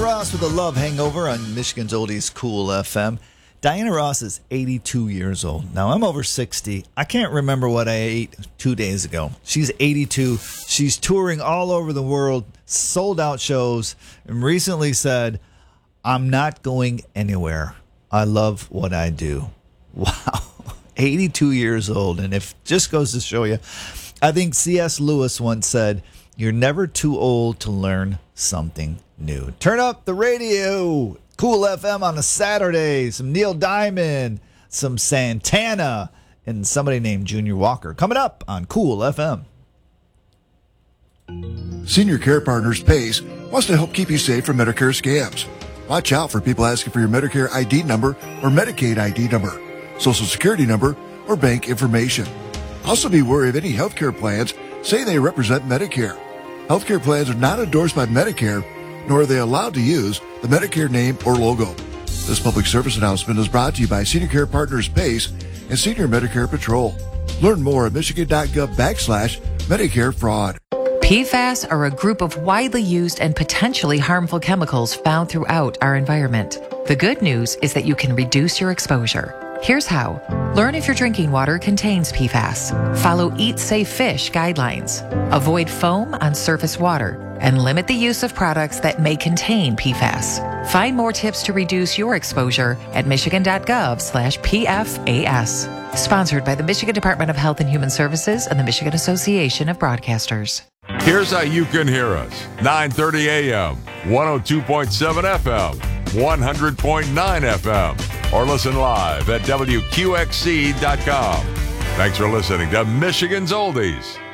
Ross with a Love Hangover on Michigan's Oldies Cool FM. Diana Ross is 82 years old. Now, I'm over 60. I can't remember what I ate 2 days ago. She's 82. She's touring all over the world, sold out shows, and recently said, I'm not going anywhere. I love what I do. Wow. 82 years old. And if just goes to show you, I think C.S. Lewis once said, you're never too old to learn something new. Turn up the radio. Cool FM on a Saturday. Some Neil Diamond, some Santana, and somebody named Junior Walker. Coming up on Cool FM. Senior Care Partners PACE wants to help keep you safe from Medicare scams. Watch out for people asking for your Medicare ID number or Medicaid ID number, Social Security number, or bank information. Also be wary of any healthcare plans say they represent Medicare. Healthcare plans are not endorsed by Medicare, nor are they allowed to use the Medicare name or logo. This public service announcement is brought to you by Senior Care Partners PACE and Senior Medicare Patrol. Learn more at michigan.gov/Medicare fraud. PFAS are a group of widely used and potentially harmful chemicals found throughout our environment. The good news is that you can reduce your exposure. Here's how. Learn if your drinking water contains PFAS. Follow Eat Safe Fish guidelines. Avoid foam on surface water and limit the use of products that may contain PFAS. Find more tips to reduce your exposure at michigan.gov/PFAS. Sponsored by the Michigan Department of Health and Human Services and the Michigan Association of Broadcasters. Here's how you can hear us. 9:30 a.m., 102.7 FM, 100.9 FM, or listen live at WQXC.com. Thanks for listening to Michigan's Oldies.